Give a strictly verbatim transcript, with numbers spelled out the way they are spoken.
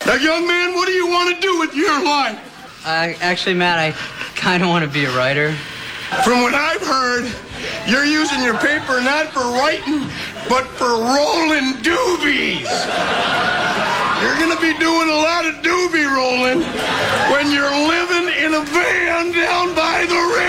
Now, young man, what do you want to do with your life? Uh, actually, Matt, I kind of want to be a writer. From what I've heard, you're using your paper not for writing, but for rolling doobies. You're going to be doing a lot of doobie rolling when you're living in a van down by the river.